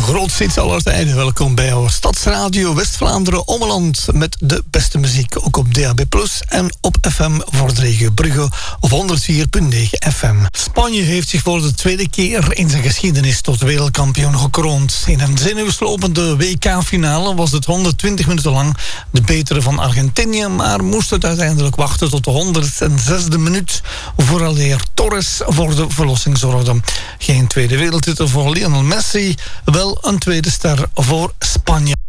grootste hits aller tijden. Welkom bij jouw Stadsradio West-Vlaanderen Ommeland met de beste muziek. Ook op DAB+, en op FM voor de regio Brugge op 104.9 FM. Spanje heeft zich voor de tweede keer in zijn geschiedenis tot wereldkampioen gekroond. In een zenuwslopende WK-finale was het 120 minuten lang de betere van Argentinië, maar moest het uiteindelijk wachten tot de 106e minuut vooraleer Torres voor de verlossing zorgde. Geen tweede wereldtitel voor Lionel Messi, wel een tweede ster voor Spanje.